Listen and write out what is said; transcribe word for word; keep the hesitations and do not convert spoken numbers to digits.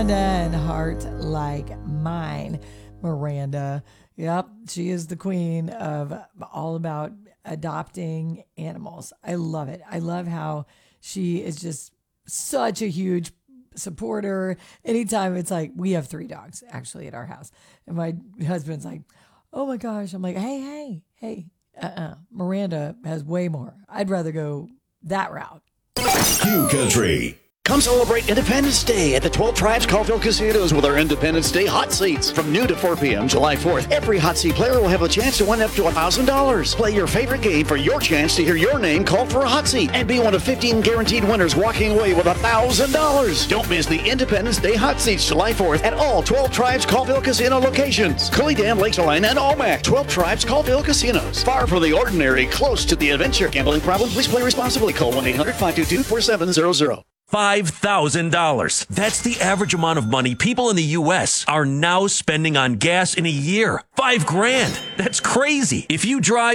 Miranda and Heart Like Mine. Miranda, yep, she is the queen of all about adopting animals. I love it. I love how she is just such a huge supporter. Anytime it's like, we have three dogs actually at our house. And my husband's like, oh my gosh. I'm like, hey, hey, hey, uh-uh. Miranda has way more. I'd rather go that route. Q Country. Come celebrate Independence Day at the twelve Tribes Caulfield Casinos with our Independence Day hot seats. From noon to four p.m. July fourth, every hot seat player will have a chance to win up to one thousand dollars. Play your favorite game for your chance to hear your name called for a hot seat and be one of fifteen guaranteed winners walking away with one thousand dollars. Don't miss the Independence Day hot seats July fourth at all twelve Tribes Caulfield Casino locations. Coulee Dam, Lakeshore, and Omac. twelve Tribes Caulfield Casinos. Far from the ordinary, close to the adventure. Gambling problem? Please play responsibly. Call one eight hundred five two two four seven zero zero. five thousand dollars. That's the average amount of money people in the U S are now spending on gas in a year. Five grand. That's crazy. If you drive